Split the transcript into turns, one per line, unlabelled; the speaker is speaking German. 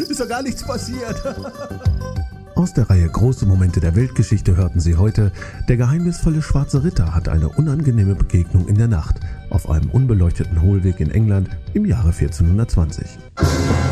Ist doch gar nichts passiert.
Aus der Reihe Große Momente der Weltgeschichte hörten Sie heute: Der geheimnisvolle schwarze Ritter hat eine unangenehme Begegnung in der Nacht auf einem unbeleuchteten Hohlweg in England im Jahre 1420.